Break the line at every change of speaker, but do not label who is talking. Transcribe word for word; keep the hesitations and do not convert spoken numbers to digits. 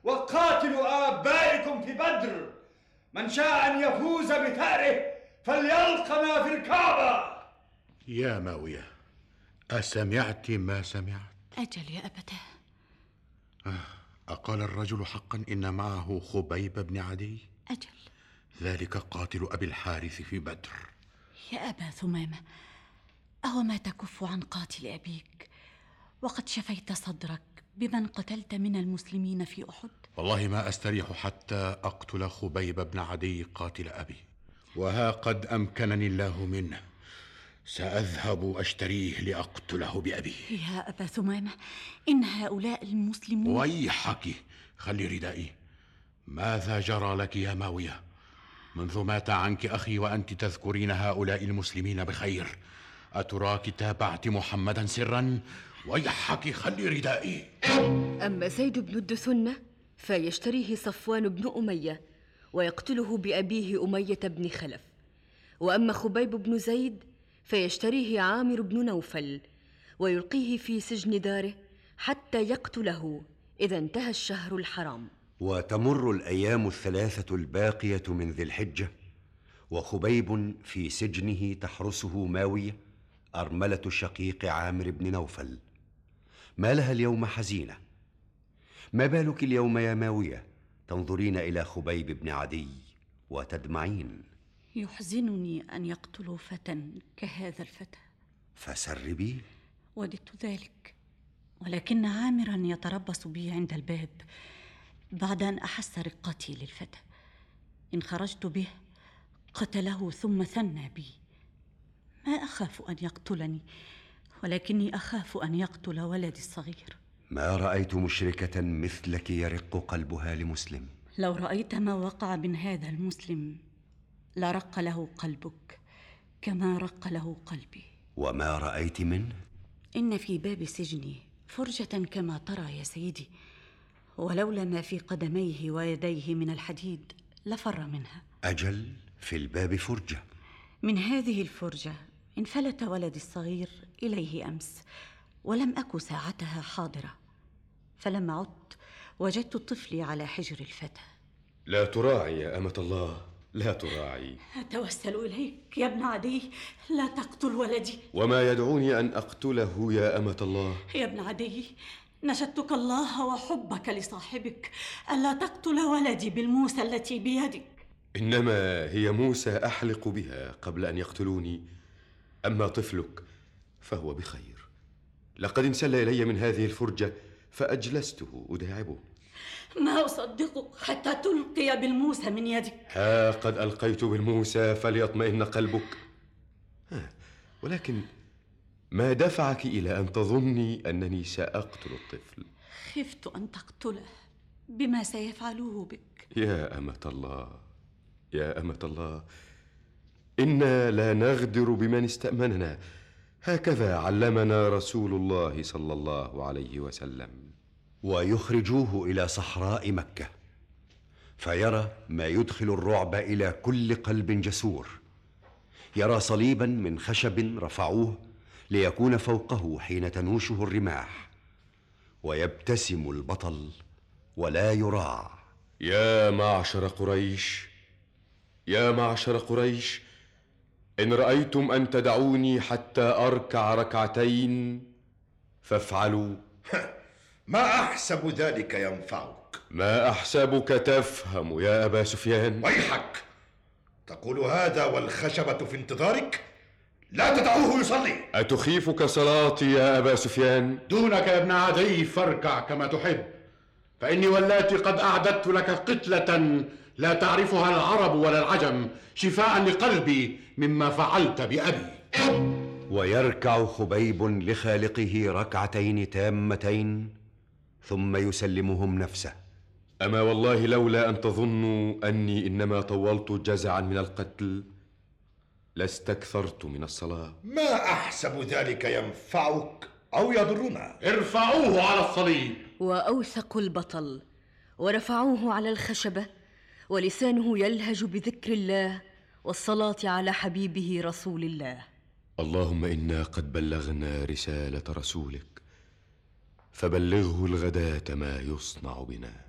وقاتل آبائكم في بدر. من شاء أن يفوز بثأره فليلقنا في الكعبة.
يا ماوية، أسمعت ما سمعت؟
أجل يا أبتاه.
أقال الرجل حقا إن معه خبيب بن عدي؟
أجل،
ذلك قاتل أبي الحارث في بدر.
يا أبا ثمامة، أو ما تكف عن قاتل أبيك وقد شفيت صدرك بمن قتلت من المسلمين في أحد؟
والله ما أستريح حتى أقتل خبيب بن عدي قاتل أبي، وها قد أمكنني الله منه. سأذهب أشتريه لأقتله بأبيه.
يا أبا ثمامة، إن هؤلاء المسلمون.
ويحك، خلي ردائي. ماذا جرى لك يا ماوية؟ منذ مات عنك أخي وأنت تذكرين هؤلاء المسلمين بخير، أتراك تابعت محمدا سرا؟ ويحك، خلي ردائي.
أما زيد بن الدثنة فيشتريه صفوان بن أمية ويقتله بأبيه أمية بن خلف، وأما خبيب بن زيد فيشتريه عامر بن نوفل ويلقيه في سجن داره حتى يقتله إذا انتهى الشهر الحرام.
وتمر الأيام الثلاثة الباقية من ذي الحجة، وخبيب في سجنه تحرسه ماوية أرملة الشقيق عامر بن نوفل. ما لها اليوم حزينة. ما بالك اليوم يا ماوية تنظرين إلى خبيب بن عدي وتدمعين؟
يحزنني أن يقتلوا فتى كهذا الفتى.
فسر بي.
وددت ذلك، ولكن عامرا يتربص بي عند الباب بعد أن أحس رقتي للفتى. إن خرجت به قتله ثم ثنى بي. ما أخاف أن يقتلني، ولكني أخاف أن يقتل ولدي الصغير.
ما رأيت مشركة مثلك يرق قلبها لمسلم.
لو رأيت ما وقع من هذا المسلم لرق له قلبك كما رق له قلبي.
وما رأيت منه؟
إن في باب سجني فرجة كما ترى يا سيدي، ولولا ما في قدميه ويديه من الحديد لفر منها.
أجل، في الباب فرجة؟
من هذه الفرجة انفلت ولدي الصغير إليه أمس، ولم أك ساعتها حاضرة، فلما عدت وجدت طفلي على حجر الفتى.
لا تراعي يا أمة الله، لا تراعي.
أتوسل إليك يا ابن عدي، لا تقتل ولدي.
وما يدعوني أن أقتله يا أمة الله؟
يا ابن عدي، نشدتك الله وحبك لصاحبك ألا تقتل ولدي بالموسى التي بيدك.
إنما هي موسى أحلق بها قبل أن يقتلوني، أما طفلك فهو بخير. لقد انسل إلي من هذه الفرجة فأجلسته أداعبه.
ما أصدقك حتى تلقي بالموسى من يدك.
ها قد ألقيت بالموسى فليطمئن قلبك. ها ولكن ما دفعك إلى أن تظني أنني سأقتل الطفل؟
خفت أن تقتله بما سيفعلوه بك.
يا أمة الله، يا أمة الله، إنا لا نغدر بمن استأمننا، هكذا علمنا رسول الله صلى الله عليه وسلم.
ويخرجوه إلى صحراء مكة فيرى ما يدخل الرعب إلى كل قلب جسور. يرى صليبا من خشب رفعوه ليكون فوقه حين تنوشه الرماح، ويبتسم البطل ولا يراع.
يا معشر قريش، يا معشر قريش، إن رأيتم أن تدعوني حتى أركع ركعتين فافعلوا.
ما أحسب ذلك ينفعك.
ما أحسبك تفهم يا أبا سفيان.
ويحك، تقول هذا والخشبة في انتظارك؟ لا تدعوه يصلي.
أتخيفك صلاتي يا أبا سفيان؟
دونك يا ابن عدي، فاركع كما تحب، فإني واللاتي قد أعددت لك قتلة لا تعرفها العرب ولا العجم، شفاء لقلبي مما فعلت بأبي.
ويركع خبيب لخالقه ركعتين تامتين ثم يسلمهم نفسه.
أما والله لولا أن تظنوا أني إنما طولت جزعا من القتل لاستكثرت من الصلاة.
ما أحسب ذلك ينفعك أو يضرنا.
ارفعوه على الصليب.
وأوثقوا البطل ورفعوه على الخشبة، ولسانه يلهج بذكر الله والصلاة على حبيبه رسول الله.
اللهم إنا قد بلغنا رسالة رسولك، فبلغه الغداة ما يصنع بنا.